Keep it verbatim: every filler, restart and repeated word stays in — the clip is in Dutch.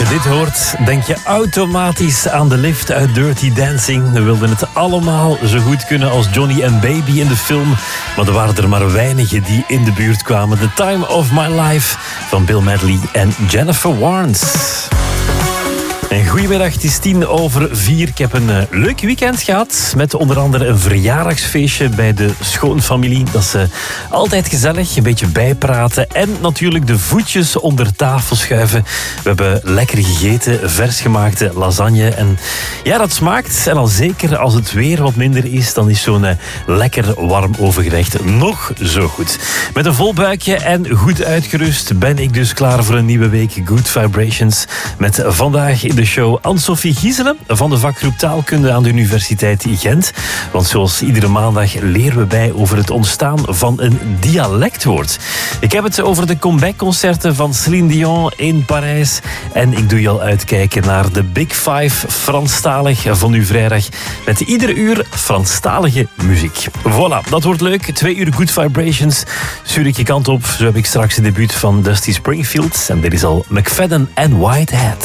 je dit hoort, denk je automatisch aan de lift uit Dirty Dancing. We wilden het allemaal zo goed kunnen als Johnny en Baby in de film. Maar er waren er maar weinigen die in de buurt kwamen. The Time of My Life van Bill Medley en Jennifer Warnes. En goedemiddag, het is tien over vier. Ik heb een uh, leuk weekend gehad met onder andere een verjaardagsfeestje bij de schoonfamilie. Dat is uh, altijd gezellig, een beetje bijpraten en natuurlijk de voetjes onder tafel schuiven. We hebben lekker gegeten, vers gemaakte lasagne en ja, dat smaakt. En al zeker als het weer wat minder is, dan is zo'n uh, lekker warm overgerecht nog zo goed. Met een vol buikje en goed uitgerust ben ik dus klaar voor een nieuwe week Good Vibrations met vandaag in de show Anne-Sophie Gieselen van de vakgroep Taalkunde aan de Universiteit Gent. Want zoals iedere maandag leren we bij over het ontstaan van een dialectwoord. Ik heb het over de comebackconcerten van Céline Dion in Parijs. En ik doe je al uitkijken naar de Big Five Franstalig van nu vrijdag. Met ieder uur Franstalige muziek. Voilà, dat wordt leuk. Twee uur Good Vibrations. Stuur ik je kant op. Zo heb ik straks het debuut van Dusty Springfield. En dit is al McFadden en Whitehead.